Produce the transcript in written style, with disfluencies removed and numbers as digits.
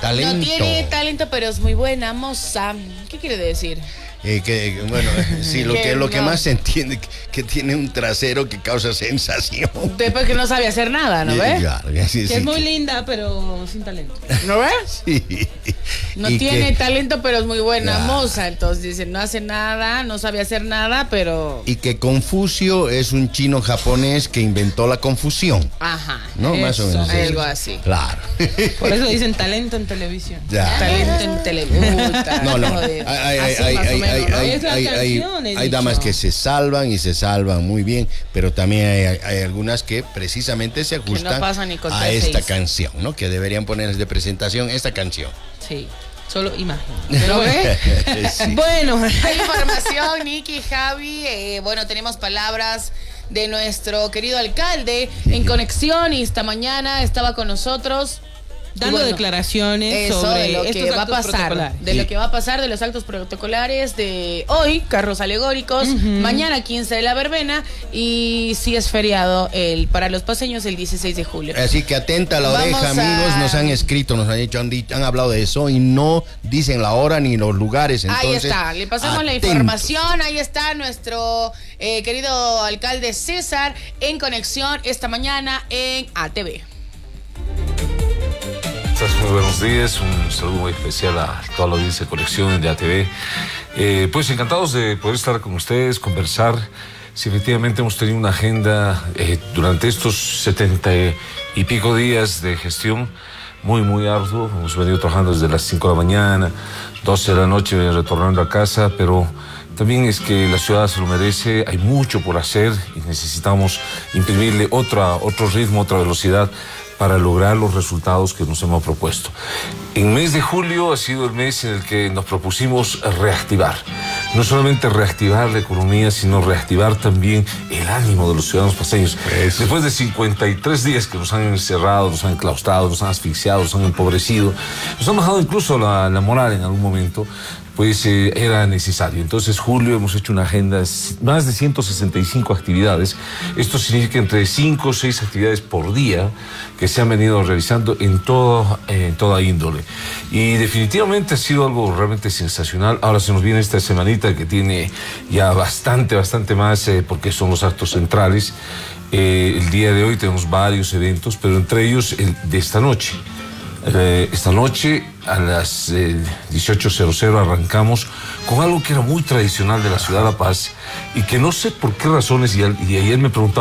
talento. No tiene talento, pero es muy buena moza. ¿Qué quiere decir? Bueno, sí, lo que más se entiende, que tiene un trasero que causa sensación. Después que no sabe hacer nada, ¿no ves? Claro, sí, que es muy linda, pero sin talento. ¿No ves? Sí. No Y tiene talento, pero es muy buena Claro. moza. Entonces dice, no hace nada, no sabe hacer nada, pero... Y que Confucio es un chino japonés que inventó la confusión. Ajá. ¿No? Más o menos. Algo así. Claro. Por eso dicen talento en televisión. Ya. Talento en Telemuta. No. Joder. Así más o menos, ¿no? Es la canción, he Hay damas dicho. que se salvan y se salvan muy bien, pero también hay algunas que precisamente se ajustan pasan ni con a 3, esta 6. canción, ¿no? Que deberían ponerles de presentación esta canción. Sí, solo imagen. ¿Pero ves? Sí. Bueno, Hay información, Nicky, Javi. Bueno, tenemos palabras de nuestro querido alcalde en conexión y esta mañana estaba con nosotros. dando Bueno, declaraciones eso, sobre de lo que estos va a actos pasar, protocolares. de lo que va a pasar de los actos protocolares de hoy, carros alegóricos, mañana 15 de la verbena y si es feriado para los paseños el 16 de julio. Así que atenta a la Vamos oreja, amigos, nos han escrito, nos han dicho, han hablado de eso y no dicen la hora ni los lugares. Entonces, ahí está, le pasamos la atentos. información, ahí está nuestro querido alcalde César en conexión esta mañana en ATV. Muy buenos días, un saludo muy especial a toda la audiencia de Conexión de ATV. Pues encantados de poder estar con ustedes, conversar. Si efectivamente hemos tenido una agenda durante estos 70 y pico días de gestión muy arduo. Hemos venido trabajando desde las 5 de la mañana, 12 de la noche, retornando a casa, pero también es que la ciudad se lo merece, hay mucho por hacer y necesitamos imprimirle otro ritmo, otra velocidad para lograr los resultados que nos hemos propuesto. En mes de julio ha sido el mes en el que nos propusimos reactivar. No solamente reactivar la economía, sino reactivar también el ánimo de los ciudadanos paseños. Después de 53 días que nos han encerrado, nos han enclaustrado, nos han asfixiado, nos han empobrecido, nos han bajado incluso la moral en algún momento, pues era necesario. Entonces, julio hemos hecho una agenda de más de 165 actividades. Esto significa entre 5 o 6 actividades por día que se han venido realizando en toda índole. Y definitivamente ha sido algo realmente sensacional. Ahora se nos viene esta semanita que tiene ya bastante más, porque son los actos centrales. El día de hoy tenemos varios eventos, pero entre ellos el de esta noche. Esta noche a las 18:00 arrancamos con algo que era muy tradicional de la ciudad de La Paz y que no sé por qué razones, y ayer me preguntaba